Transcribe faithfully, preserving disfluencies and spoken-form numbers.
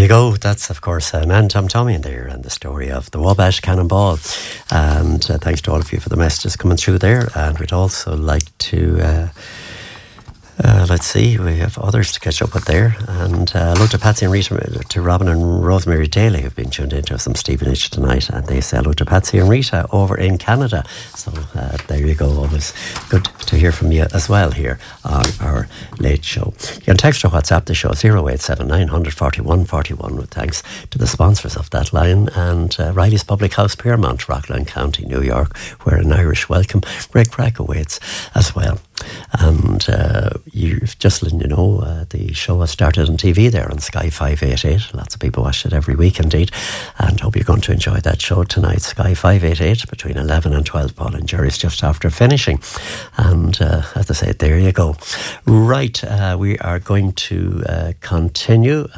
go. That's, of course, uh, Man Tom Tommy in there and the story of the Wabash Cannonball. And uh, thanks to all of you for the messages coming through there. And we'd also like to... Uh, Uh, let's see, we have others to catch up with there. And uh, hello to Patsy and Rita, to Robin and Rosemary Daly, who've been tuned into some Stevenage tonight. And they say hello to Patsy and Rita over in Canada. So uh, there you go. Always good to hear from you as well here on our late show. You can text or WhatsApp the show zero eight seven nine forty-one forty-one with thanks to the sponsors of that line and uh, Riley's Public House, Piermont, Rockland County, New York, where an Irish welcome, great crack awaits as well. And uh, you've just letting you know, uh, the show has started on T V there on Sky five eighty-eight. Lots of people watch it every week indeed, and hope you're going to enjoy that show tonight. Sky five eighty-eight between eleven and twelve. Paul and Jerry's just after finishing, and uh, as I said, there you go. Right, uh, we are going to uh, continue.